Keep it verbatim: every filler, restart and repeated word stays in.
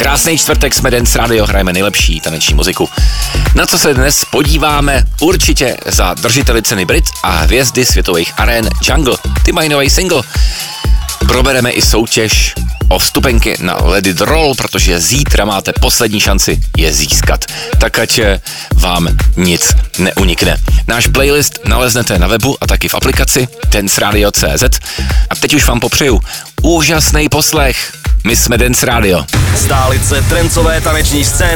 Krásný čtvrtek, jsme Dance Radio, hrajeme nejlepší taneční muziku. Na co se dnes podíváme? Určitě za držiteli ceny Brit a hvězdy světových arén Jungle. Ty mají nový single. Probereme i soutěž o vstupenky na Let It Roll, protože zítra máte poslední šanci je získat. Tak ať vám nic neunikne. Náš playlist naleznete na webu a taky v aplikaci dance radio tečka cé zet. A teď už vám popřeju úžasný poslech. My jsme Dance Radio. Stálice trencové taneční scény